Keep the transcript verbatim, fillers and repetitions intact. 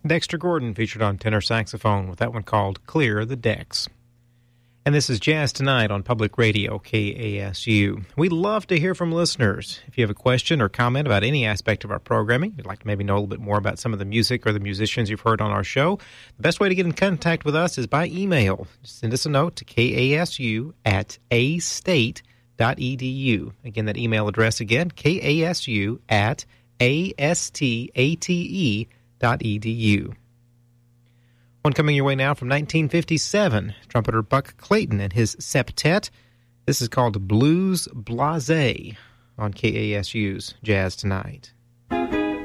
Dexter Gordon featured on tenor saxophone with that one called Clear the Decks. And this is Jazz Tonight on Public Radio, K A S U. We love to hear from listeners. If you have a question or comment about any aspect of our programming, you'd like to maybe know a little bit more about some of the music or the musicians you've heard on our show, the best way to get in contact with us is by email. Just send us a note to kasu at astate dot edu. Again, that email address again, kasu at astate dot edu. One coming your way now from nineteen fifty-seven, trumpeter Buck Clayton and his septet. This is called Blues Blasé on K A S U's Jazz Tonight.